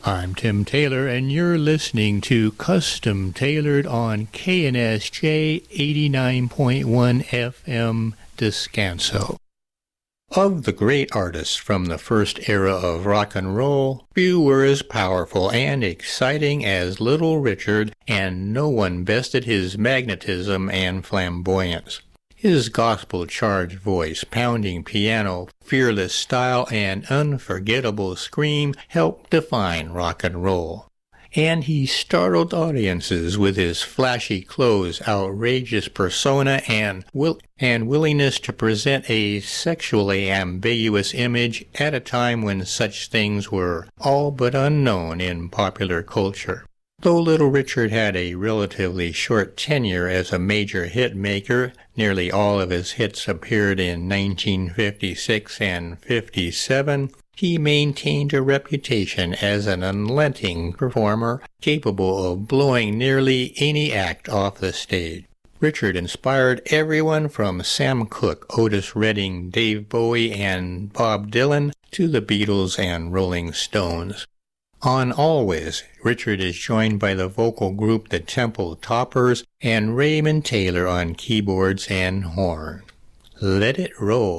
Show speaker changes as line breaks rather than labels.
I'm Tim Taylor, and you're listening to Custom Tailored on KNSJ 89.1 FM Descanso. Of the great artists from the first era of rock and roll, few were as powerful and exciting as Little Richard, and no one bested his magnetism and flamboyance. His gospel-charged voice, pounding piano, fearless style, and unforgettable scream helped define rock and roll. And he startled audiences with his flashy clothes, outrageous persona, and willingness to present a sexually ambiguous image at a time when such things were all but unknown in popular culture. Though Little Richard had a relatively short tenure as a major hit maker, nearly all of his hits appeared in 1956 and 57, he maintained a reputation as an unrelenting performer capable of blowing nearly any act off the stage. Richard inspired everyone from Sam Cooke, Otis Redding, Dave Bowie, and Bob Dylan to the Beatles and Rolling Stones. On Always, Richard is joined by the vocal group The Temple Toppers and Raymond Taylor on keyboards and horn. Let it roll.